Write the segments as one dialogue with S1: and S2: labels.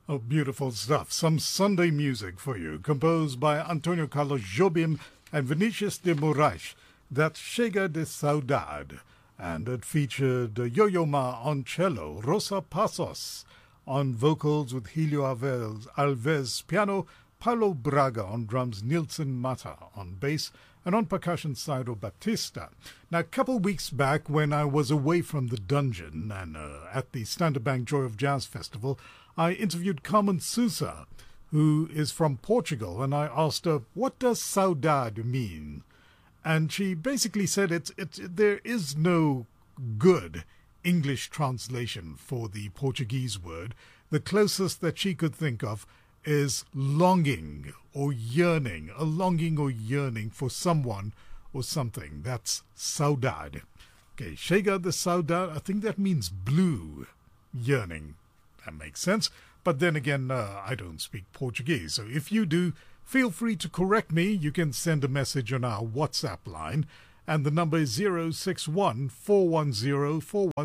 S1: Oh, beautiful stuff. Some Sunday music for you, composed by Antonio Carlos Jobim and Vinicius de Moraes. That's Chega de Saudade. And it featured Yo-Yo Ma on cello, Rosa Passos on vocals with Helio Alves piano, Paulo Braga on drums, Nilson Mata on bass, and on percussion, Ciro Batista. Now, a couple weeks back when I was away from the dungeon and at the Standard Bank Joy of Jazz Festival, I interviewed Carmen Sousa, who is from Portugal, and I asked her, what does saudade mean? And she basically said there is no good English translation for the Portuguese word. The closest that she could think of is longing or yearning, a longing or yearning for someone or something. That's saudade. Okay, chega de saudade, I think that means blue, yearning. That makes sense. But then again, I don't speak Portuguese. So if you do, feel free to correct me. You can send a message on our WhatsApp line. And the number is 061 410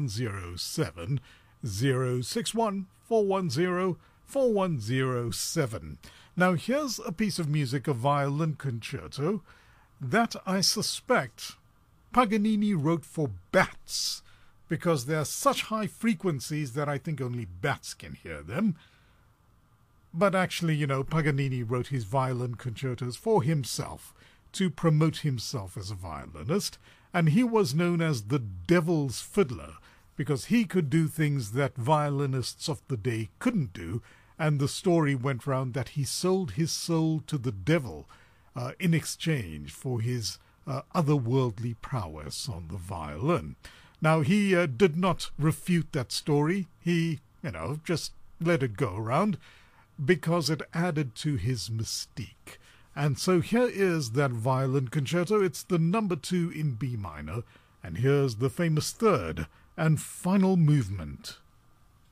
S1: 4107. 061 410 4107. Now here's a piece of music, a violin concerto, that I suspect Paganini wrote for bats, because there are such high frequencies that I think only bats can hear them. But actually, Paganini wrote his violin concertos for himself, to promote himself as a violinist, and he was known as the Devil's Fiddler, because he could do things that violinists of the day couldn't do, and the story went round that he sold his soul to the devil in exchange for his otherworldly prowess on the violin. Now, he did not refute that story. He, just let it go around because it added to his mystique. And so here is that violin concerto. It's the number 2 in B minor. And here's the famous third and final movement.